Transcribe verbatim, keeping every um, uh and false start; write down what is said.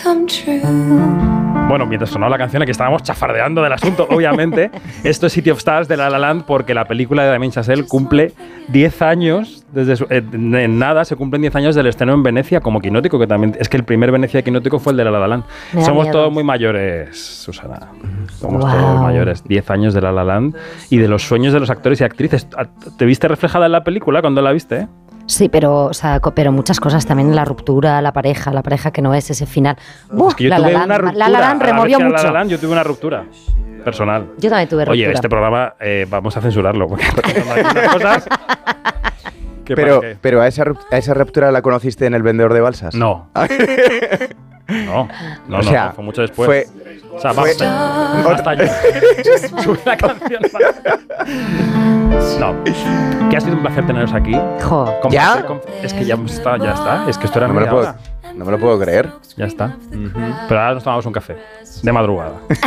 Bueno, mientras sonaba la canción aquí estábamos chafardeando del asunto, obviamente. Esto es City of Stars de La La Land porque la película de Damien Chazelle cumple diez años, desde su, eh, en nada se cumplen diez años del estreno en Venecia como Quinótico, que también es que el primer Venecia de Quinótico fue el de La La Land. Somos miedo. todos muy mayores, Susana. Somos wow. todos mayores. diez años de La La Land y de los sueños de los actores y actrices. ¿Te viste reflejada en la película cuando la viste, eh? Sí, pero, o sea, pero muchas cosas también, la ruptura, la pareja, la pareja que no es, ese final. Uf, es que yo la, tuve la, una ruptura. La La Land removió la mucho. La Land, yo tuve una ruptura personal. Yo también tuve ruptura. Oye, este programa eh, vamos a censurarlo porque hay unas cosas. Pero, pero ¿a esa, ¿a esa ruptura la conociste en El vendedor de balsas? No. No, no, o sea, no, fue mucho después. Fue, o sea, fue, basta, basta yo. Sube la canción. No, que ha sido un placer teneros aquí. Jo. ¿Ya? Es que ya está, ya está. Es que esto era no me, lo puedo, no me lo puedo creer. Ya está. Uh-huh. Pero ahora nos tomamos un café de madrugada.